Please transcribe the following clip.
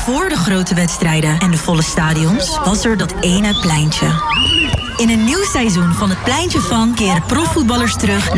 voor de grote wedstrijden en de volle stadions was er dat ene pleintje. In een nieuw seizoen van Het Pleintje van keren profvoetballers terug